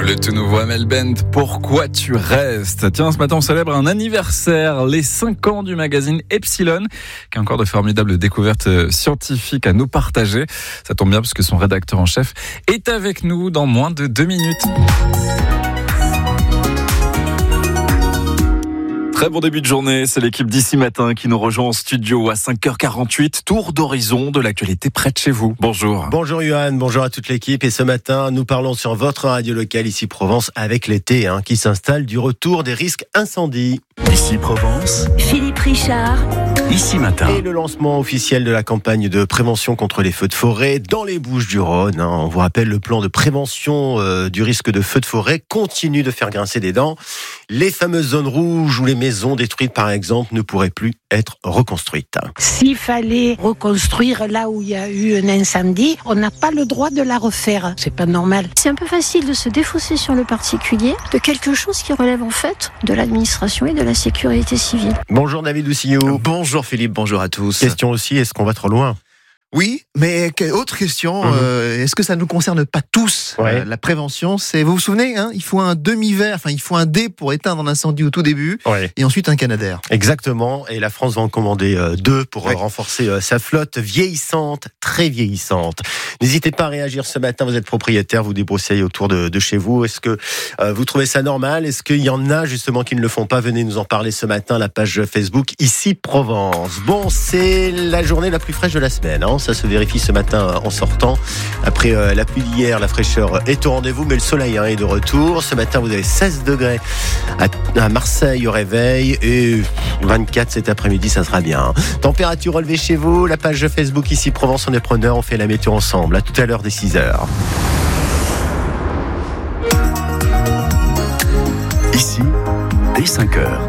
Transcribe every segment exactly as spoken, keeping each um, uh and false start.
Le tout nouveau Amel Bent, Pourquoi tu restes? Tiens, ce matin, on célèbre un anniversaire, les cinq ans du magazine Epsilon, qui a encore de formidables découvertes scientifiques à nous partager. Ça tombe bien parce que son rédacteur en chef est avec nous dans moins de deux minutes. Très bon début de journée, c'est l'équipe d'Ici Matin qui nous rejoint en studio à cinq heures quarante-huit, tour d'horizon de l'actualité près de chez vous. Bonjour. Bonjour Johan, bonjour à toute l'équipe. Et ce matin, nous parlons sur votre radio locale Ici Provence avec l'été hein, qui s'installe, du retour des risques incendies. Ici Provence, Philippe Richard. Ici Matin. Et le lancement officiel de la campagne de prévention contre les feux de forêt dans les Bouches-du-Rhône. Hein. On vous rappelle, le plan de prévention euh, du risque de feux de forêt continue de faire grincer des dents. Les fameuses zones rouges où les maisons détruites, par exemple, ne pourraient plus être reconstruites. S'il fallait reconstruire là où il y a eu un incendie, on n'a pas le droit de la refaire. C'est pas normal. C'est un peu facile de se défausser sur le particulier de quelque chose qui relève en fait de l'administration et de la sécurité civile. Bonjour David Doucillou. Bonjour Philippe, bonjour à tous. Question aussi, est-ce qu'on va trop loin ? Oui, mais autre question, mmh. euh, est-ce que ça ne nous concerne pas tous ouais. euh, La prévention, c'est, vous vous souvenez, hein, il faut un demi-verre, enfin il faut un dé pour éteindre un incendie au tout début, ouais. et ensuite un Canadair. Exactement, et la France va en commander euh, deux pour ouais. euh, renforcer euh, sa flotte vieillissante, très vieillissante. N'hésitez pas à réagir ce matin, vous êtes propriétaire, vous débroussaillez autour de, de chez vous. Est-ce que euh, vous trouvez ça normal ? Est-ce qu'il y en a justement qui ne le font pas ? Venez nous en parler ce matin, la page Facebook Ici Provence. Bon, c'est la journée la plus fraîche de la semaine, hein. Ça se vérifie ce matin en sortant. Après euh, la pluie d'hier, la fraîcheur est au rendez-vous, mais le soleil hein, est de retour. Ce matin, vous avez seize degrés à, à Marseille au réveil et vingt-quatre cet après-midi, ça sera bien. Température relevée chez vous, la page Facebook Ici Provence, on est preneur, on fait la météo ensemble. À tout à l'heure des six heures. Ici, dès cinq heures.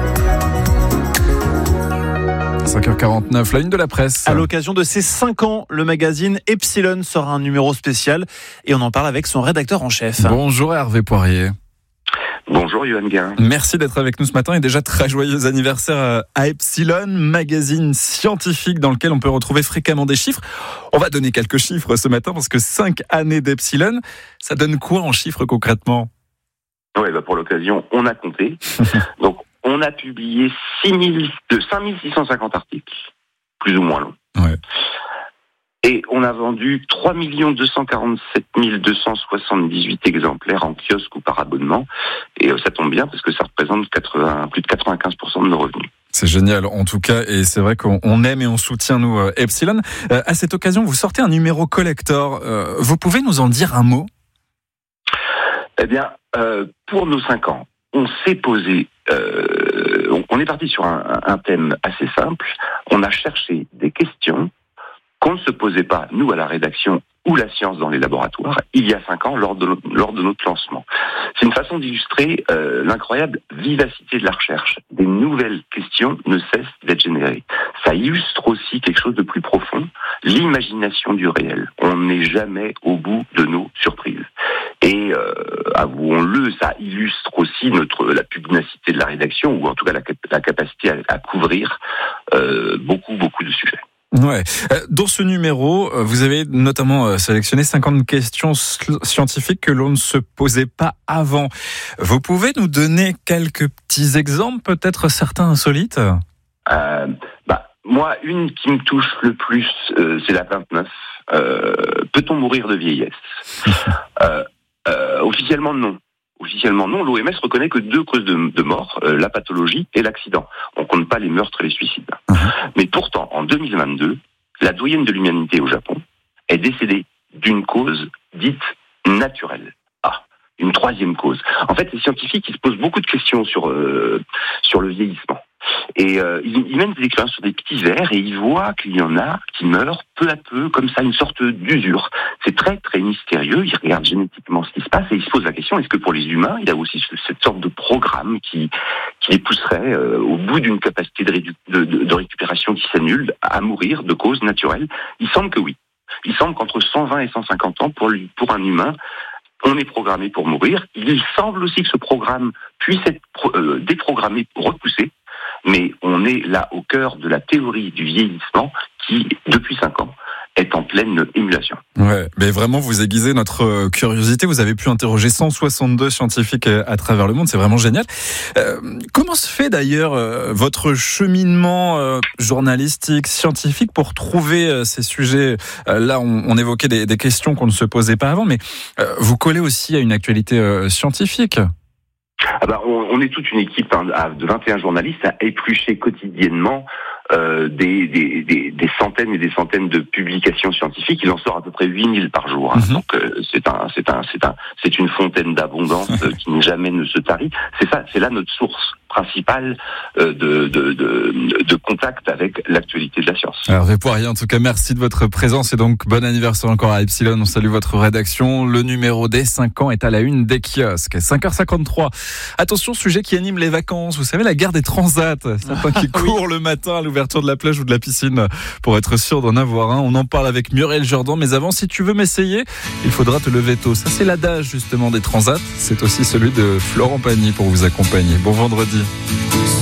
cinq heures quarante-neuf, la une de la presse. À l'occasion de ses cinq ans, le magazine Epsilon sort un numéro spécial et on en parle avec son rédacteur en chef. Bonjour Hervé Poirier. Bonjour Yohann Guin. Merci d'être avec nous ce matin et déjà très joyeux anniversaire à Epsilon, magazine scientifique dans lequel on peut retrouver fréquemment des chiffres. On va donner quelques chiffres ce matin parce que cinq années d'Epsilon, ça donne quoi en chiffres concrètement ? Oui, bah pour l'occasion, on a compté. Donc, on a publié six mille, cinq mille six cent cinquante articles, plus ou moins longs. Ouais. Et on a vendu trois millions deux cent quarante-sept mille deux cent soixante-dix-huit exemplaires en kiosque ou par abonnement. Et ça tombe bien parce que ça représente quatre-vingts, plus de quatre-vingt-quinze pour cent de nos revenus. C'est génial en tout cas et c'est vrai qu'on aime et on soutient nous euh, Epsilon. Euh, à cette occasion, vous sortez un numéro collector. Euh, vous pouvez nous en dire un mot ? Eh bien, euh, pour nos cinq ans, on s'est posé, euh, on, on est parti sur un, un thème assez simple. On a cherché des questions qu'on ne se posait pas, nous, à la rédaction ou la science dans les laboratoires, il y a cinq ans, lors de, lors de notre lancement. C'est une façon d'illustrer euh, l'incroyable vivacité de la recherche. Des nouvelles questions ne cessent d'être générées. Ça illustre aussi quelque chose de plus profond, l'imagination du réel. On n'est jamais au bout de nos surprises. Et euh, avouons-le, ça illustre aussi notre la pugnacité de la rédaction, ou en tout cas la, la capacité à, à couvrir euh, beaucoup, beaucoup de sujets. Ouais. Dans ce numéro, vous avez notamment sélectionné cinquante questions scientifiques que l'on ne se posait pas avant. Vous pouvez nous donner quelques petits exemples, peut-être certains insolites ? euh, bah, Moi, une qui me touche le plus, euh, c'est la vingt-neuf. Euh, peut-on mourir de vieillesse ? euh, euh, Officiellement, non. Officiellement non, l'O M S reconnaît que deux causes de, de mort, euh, la pathologie et l'accident. On compte pas les meurtres et les suicides. Mmh. Mais pourtant, en deux mille vingt-deux, la doyenne de l'humanité au Japon est décédée d'une cause dite naturelle. Ah, une troisième cause. En fait, les scientifiques ils se posent beaucoup de questions sur euh, sur le vieillissement. Et euh, ils, ils mènent des expériences sur des petits vers et ils voient qu'il y en a qui meurent peu à peu, comme ça, une sorte d'usure. C'est très, très mystérieux. Ils regardent génétiquement ce qui se passe et ils se posent la question, est-ce que pour les humains, il y a aussi cette sorte de programme qui, qui les pousserait, euh, au bout d'une capacité de, rédu- de, de, de récupération qui s'annule, à mourir de cause naturelle ? Il semble que oui. Il semble qu'entre cent vingt et cent cinquante ans, pour, lui, pour un humain, on est programmé pour mourir. Il semble aussi que ce programme puisse être euh, déprogrammé, repoussé. Mais on est là au cœur de la théorie du vieillissement qui, depuis cinq ans, est en pleine émulation. Ouais, mais vraiment, vous aiguisez notre curiosité. Vous avez pu interroger cent soixante-deux scientifiques à travers le monde. C'est vraiment génial. Euh, comment se fait d'ailleurs euh, votre cheminement euh, journalistique, scientifique pour trouver euh, ces sujets? euh, Là, on, on évoquait des, des questions qu'on ne se posait pas avant, mais euh, vous collez aussi à une actualité euh, scientifique. Ah bah, on, on est toute une équipe hein, de vingt et un journalistes à éplucher quotidiennement euh, des, des, des, des centaines et des centaines de publications scientifiques. Il en sort à peu près huit mille par jour. Hein. Mm-hmm. Donc euh, c'est un, c'est un, c'est un, c'est une fontaine d'abondance euh, qui jamais ne se tarit. C'est ça, c'est là notre source principale euh, de, de, de, de contact avec l'actualité de la science. Alors Répoirier, en tout cas, merci de votre présence et donc bon anniversaire encore à Epsilon. On salue votre rédaction. Le numéro des cinq ans est à la une des kiosques. cinq heures cinquante-trois. Attention, sujet qui anime les vacances. Vous savez, la guerre des transats. Certains qui courent le matin à l'ouverture de la plage ou de la piscine pour être sûr d'en avoir un. On en parle avec Muriel Jourdan. Mais avant, si tu veux m'essayer, il faudra te lever tôt. Ça, c'est l'adage justement des transats. C'est aussi celui de Florent Pagny pour vous accompagner. Bon vendredi.